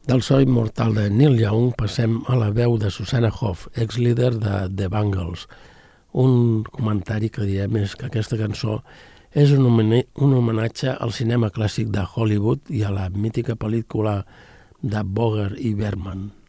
Del so immortal de Neil Young passem a la veu de Susanna Hoff, ex-líder de The Bangles. Un comentari que diem és que aquesta cançó és un homenatge al cinema clàssic de Hollywood i a la mítica pel·lícula de Bogart i Bergman.